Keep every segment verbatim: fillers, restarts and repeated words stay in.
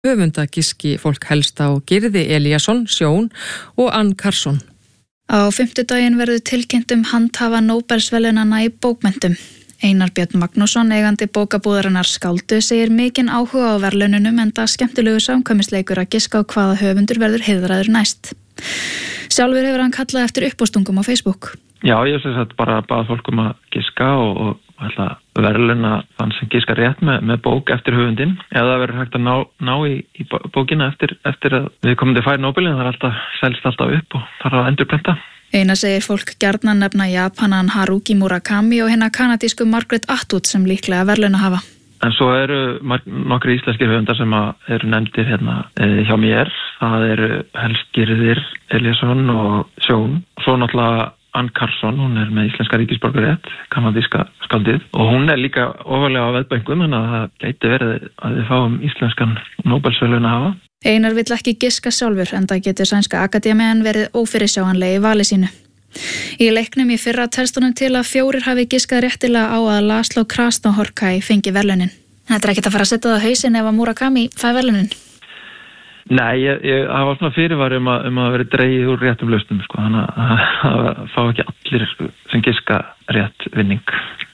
höfundagiski fólk helst á Gyrði Elíasson, Sjón og Ann Carson. Á fimmtudaginn verður tilkynnt um handhafa Nóbelsverðlaunanna í bókmenntum. Einar Björn Magnússon, eigandi bókabúðarinnar Skáldu, segir mikinn áhuga á verðlaununum enda skemmtilegu samkvæmisleikur að giska á hvaða höfundur verður heiðraður næst. Sjálfur hefur hann kallað eftir uppástungum á Facebook. Já, ég sem sagt bara bað fólk um að giska og, og ætla verðlauna þann sem giskar rétt með, með bók eftir höfundin. Eða það verður hægt að ná, ná í, í bókina eftir, eftir að við komum til færi Nóbelin, það er alltaf selst alltaf upp og þarf að endurprenta. Einar segir fólk gjarnan nefna Japanan Haruki Murakami og hinna kanadísku Margaret Atwood sem líklega verðlauna hafa. En svo eru nokkri íslenskir höfundar sem eru nefndir hérna e, hjá mér. Það eru helst Gyrðir Elíasson og Sjón. Svo náttúrulega Ann Carson, hún er með íslenska ríkisborgararétt, kanadíska skáldið. Og hún er líka ofarlega á veðböngum, en að það gæti verið að við fáum íslenskan Nóbelsverðlauna hafa. Einar vill ekki giska sjálfur, enda getur sænska akademian verið ófyrirsjáanleg í vali sínu. Í leiknum í fyrra telst honum til að fjórir hafi giskað réttilega á að László Krasznahorkai fengi verðlaunin. Þetta er ekkert að fara að setja það á hausinn ef að Murakami fæ verðlaunin? Nei, ég, ég, það var svona fyrirvari um að, um að vera dreigið úr réttum lausnum, sko. Þannig að það fá ekki allir sem giska rétt vinning.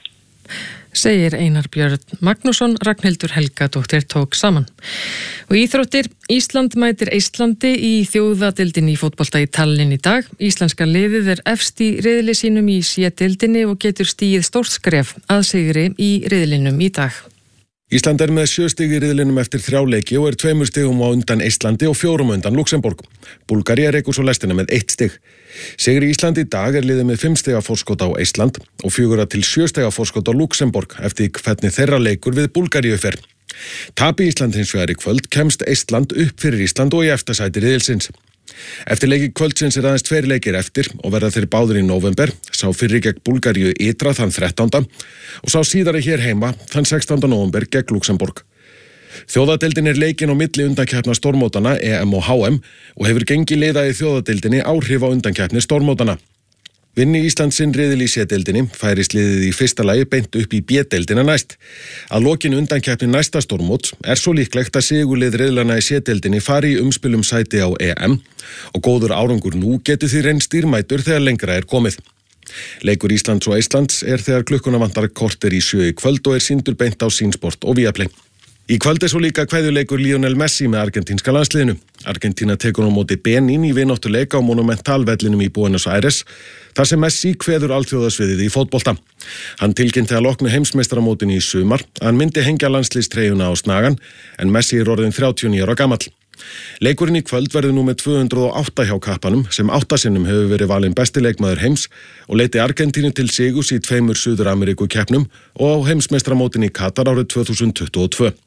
Segir Einar Björn Magnússon, Ragnhildur Helgadóttir tók saman. Og íþróttir, Ísland mætir Eistlandi í þjóðadeildinni í fótbolta í Tallinn í dag. Íslenska liðið er efst í riðli sínum í C-deildinni og getur stigið stórt skref að sigri í riðlinum í dag. Ísland er með sjö stig í riðlinum eftir þrjá leiki og er tveimur stigum á undan Eistlandi og fjórum undan Luxemborg. Búlgaría rekur svo lestina með eitt stig. Sigri Ísland í dag er liðið með fimm stiga forskot á Eistland og fjögurra til sjö stiga forskot á Luxemborg eftir hvernig þeirra leikur við Búlgaríu fer. Tapi Ísland hins vegar í kvöld kemst Eistland upp fyrir Ísland og í efsta sæti riðilsins. Eftir leiki kvöldsins er aðeins tveir leikir eftir og verða þeir báðir í nóvember, sá fyrri gegn Búlgaríu ytra þann þrettánda og sá síðari hér heima þann sextánda nóvember gegn Luxemborg. Þjóðadeildin er leikin á milli undankeppna stórmótana E M og H M og hefur gengið liða í þjóðadeildinni áhrif á undankeppni stórmótana. Vinni Ísland sinn riðil í C-deildinni færist liðið í fyrsta lagi beint upp í B-deildina næst. Að lokinu undankeppni næsta stórmóts er svo líklegt að sigurlið riðlana í C-deildinni fari í umspilum sæti á E M og góður árangur nú getur því reynst dýrmætur þegar lengra er komið. Leikur Íslands og Eistlands er þegar klukkuna vantar korter í sjö í kvöld og er sýndur beint á Sýnsport og Viaplay. Í kvöld er svo líka kveðjuleikur Lionel Messi með argentínska landsliðinu. Argentína tekur á móti Benín í vináttuleik á Monumental-vellinum í Buenos Aires, þar sem Messi kveður alþjóðasviðið í fótbolta. Hann tilkynnti að loknu heimsmeistaramótinu í sumar að hann myndi hengja landsliðstreyjuna á snagan, en Messi er orðinn þrjátíu og níu ára gamall. Leikurinn í kvöld verður nú með tvö hundruð og átta hjá kappanum, sem átta sinnum hefur verið valinn besti leikmaður heims og leiti Argentínu til sigurs í tveimur Suður-Ameríku keppnum og á heimsmeistaramótinu í Katar árið tvö þúsund tuttugu og tvö.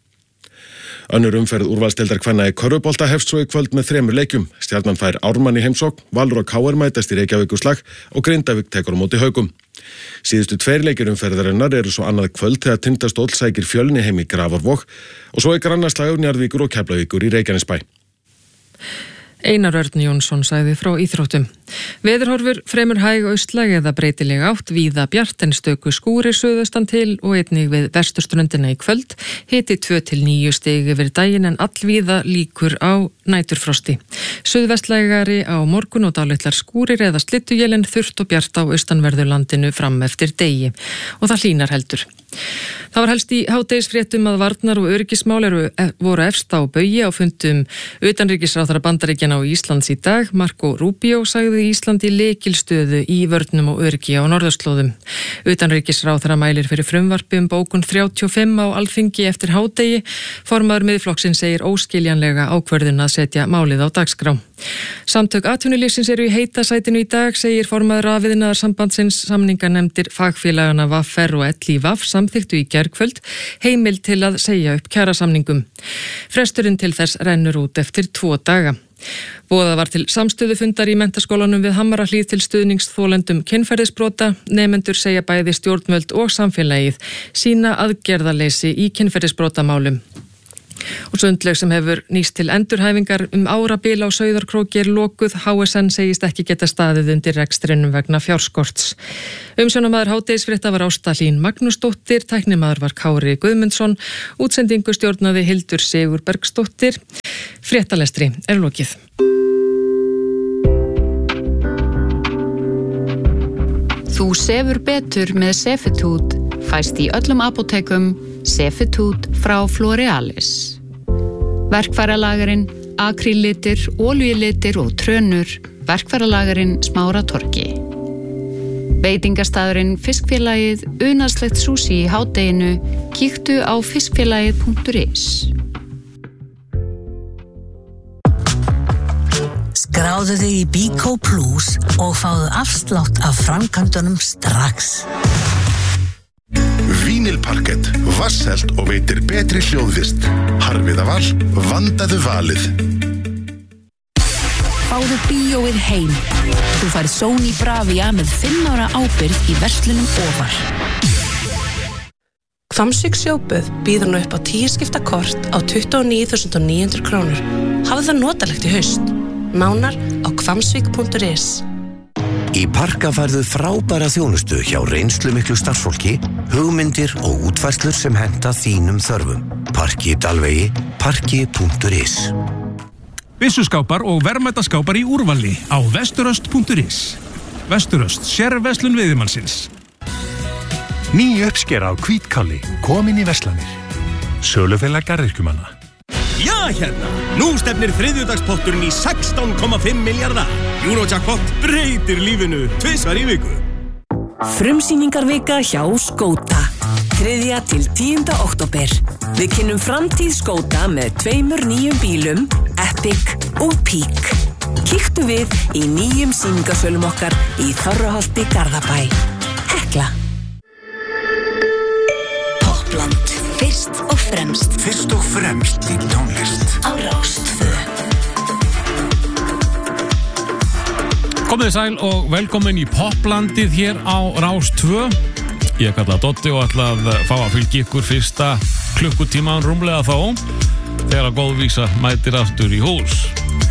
Önnur umferð úrvalsdeildar kvenna í körfubolta hefst svo í kvöld með þremur leikjum. Stjarnan fær Ármann í heimsókn, Valur og K R mætast í Reykjavíkurslag og Grindavík tekur á móti Haugum. Síðustu tveir leikir umferðarinnar eru svo annað kvöld þegar Tindastóll sækir Fjölni heim í Grafarvog og svo er grannaslagur Njarðvíkur og Keflavíkur í Reykjanesbæ. Einar Örn Jónsson sagði frá íþróttum. Veðurhorfur fremur hæg austlæg eða breytileg átt, víða bjart en stöku skúrir suðaustan til og einnig við vesturströndina í kvöld. Hiti tvö til níu stig yfir daginn en allvíða líkur á næturfrosti. Suðvestlægari á morgun og dálitlar skúrir eða slittuél en þurrt og bjart á austanverðurlandinu fram eftir degi og það hlýnar heldur. Það var helst í hádegisfréttum að varnar og öryggismál eru, voru efst á baugi á fundum utanríkisráðherra Bandaríkjanna og Íslands í dag. Marco Rubio sagði Ísland í lykilstöðu í vörnum og öryggi á norðurslóðum. Utanríkisráðherra mælir fyrir frumvarpi um bókun þrjátíu og fimm á Alþingi eftir hádegi. Formaður Miðflokksins segir óskiljanlega ákvörðun að setja málið á dagskrá. Samtök atvinnulífsins eru í heita sætinu í dag, segir formaður Rafiðnaðarsambandsins. Samninganefndir fagfélagana V F R og L I V A F samþykktu í gærkvöld heimild til að segja upp kjarasamningum. Fresturinn til þess rennur út eftir tvo daga. Boðað var til samstöðufundar í menntaskólanum við Hamrahlíð til stuðningsþolendum kynferðisbrota. Nemendur segja bæði stjórnvöld og samfélagið sína aðgerðaleysi í kynferðisbrotamálum. Og sundlaug sem hefur nýst til endurhæfingar um árabil á Sauðárkróki er lokuð. H S N segist ekki geta staðið undir rekstrinum vegna fjárskorts. Umsjónamaður hádegisfrétta var Ásta Hlín Magnúsdóttir, tæknimaður var Kári Guðmundsson, útsendingu stjórnaði Hildur Sigurbergsdóttir. Fréttalestri er lokið. Þú sefur betur með Sefitút, fæst í öllum apótekum. Sefitút frá Florealis. Verkfæralagerinn, akrýlitir, olíulitir og trönur. Verkfæralagerinn Smáratorgi. Veitingastæðurinn Fiskfélagið, unaðslegt sushi í hádeginu. Kíktu á fiskfélagið punktur is. Skráðu þig í Bíkó Plus og fáðu afslátt af framkvæmdunum strax. Vínilparkett, vasselt og veitir betri hljóðvist. Harfiðaval, vandaðu valið. Fáðu bíóið heim. Þú færð Sony Bravia með fimm ára ábyrgð í verslunum ofar. Hvammsvík sjóböð býður nú upp á tíu skipta kort á tuttugu og níu þúsund níu hundruð krónur. Hafðu það notalegt í haust. Nánar á hvammsvík punktur is. Í Parka færðu frábæra þjónustu hjá reynslumiklu starfsfólki, hugmyndir og útfærslur sem henta þínum þörfum. Parki Dalvegi, parki punktur is. Byssuskápar og verðmætaskápar í úrvalli á vesturöst punktur is. Vesturöst, sérverslun veiðimannsins. Ný uppskera á hvítkáli, komin í verslanir. Sölufélag garðyrkjumanna. Já, hérna! Nú stefnir þriðjudagspotturinn í sextán komma fimm milljarða. Eurojackpot breytir lífinu tvisvar í viku. Frumsýningarvika hjá Skóta. þriðja til tíunda október. Við kynnum framtíð Skóta með tveimur nýjum bílum, Epic og Peak. Kíktu við í nýjum sýningarsölum okkar í Þorraholti Garðabæ. Hekla. Popland. Fyrst og fremst. Fyrst og fremst í tónlist. Á Rás tvö. Komið sæl og velkomin í Poplandið hér á Rás tvö. Ég kalla Dotti og ætla að fá að fylgja ykkur fyrsta klukkutíman rúmlega þá þegar að góðvísa mætir aftur í hús.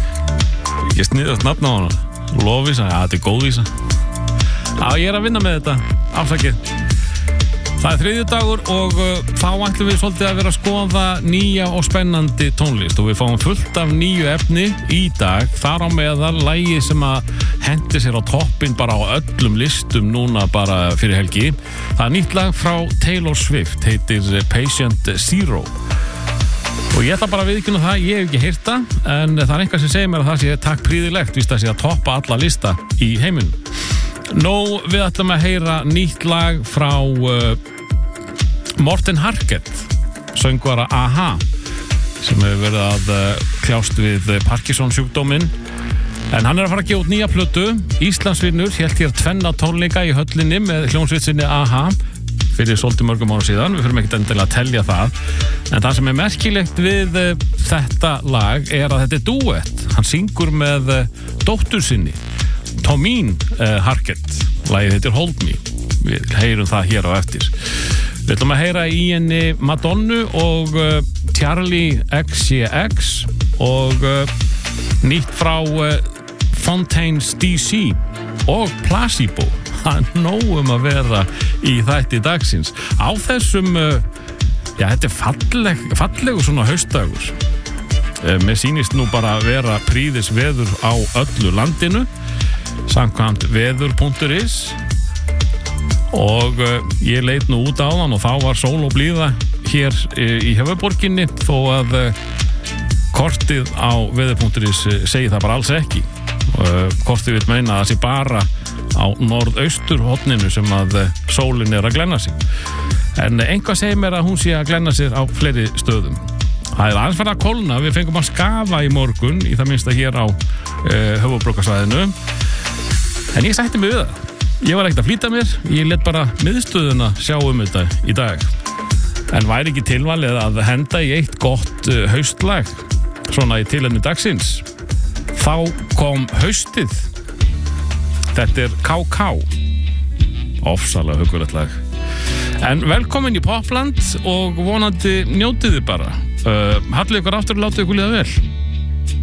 Ég sniðast nafn á hana. Lofvísa, já, þetta er góðvísa. Já, ég er að vinna með þetta. Afsakið. Það er þriðjudagur og uh, þá ætlum við svolítið að vera að skoða nýja og spennandi tónlist og við fáum fullt af nýju efni í dag, þar á meðal lagi sem að hendi sér á toppinn bara á öllum listum núna bara fyrir helgi. Það er nýtt lag frá Taylor Swift, heitir Patient Zero og ég ætla bara að viðurkenna það, ég hef ekki heyrt það, en það er einhver sem segir mér að það sé takk prýðilegt, víst að sé að toppa alla lista í heiminum. Nó, við ætlum að heyra nýtt lag frá uh, Morten Harket, söngvara A H A, sem hefur verið að uh, kljást við Parkinson sjúkdóminn. En hann er að fara að gefa út nýja plötu. Íslandsvinnur hélt hér tvenna tónleika í höllinni með hljómsveitinni A H A fyrir svolítið mörgum ára síðan. Við fyrir ekkert endilega að telja það. En það sem er merkilegt við uh, þetta lag er að þetta er duett. Hann syngur með uh, dóttur sinni. Tomín uh, Harket. Lagið heitir Hold Me. Við heyrum það hér á eftir. Við ætlum að heyra í henni Madonnu og uh, Charlie X C X og uh, nýtt frá uh, Fontaines D C og Placebo. Það er nóg um að vera í þætti dagsins. Á þessum, uh, já, þetta er falleg, fallegu svona haustdagur. Uh, mér sýnist nú bara að vera prýðis veður á öllu landinu. Samkvæmt veður punktur is og uh, ég leit nú út á þann og þá var sól og blíða hér uh, í höfuðborginni þó að uh, kortið á veður punktur is uh, segir það bara alls ekki. Uh, kortið vil meina að það sé bara á norðaustur horninu sem að uh, sólin er að glenna sig. En uh, einhvað segir mér að hún sé að glenna sig á fleiri stöðum. Það er aðeins farið að kólna, við fengum að skafa í morgun í það minnsta hér á uh, höfuðborgarsvæðinu. En ég sætti mig við það. Ég var ekkert að flýta mér, ég let bara miðstöðuna sjá um þetta í dag. En væri ekki tilvalið að henda í eitt gott uh, haustlag, svona í tilefni dagsins. Þá kom haustið. Þetta er K K. Ofsalega hugulegt lag. En velkomin í Popland og vonandi njótiði bara uh, Hallið ykkur aftur og látið ykkur líða vel.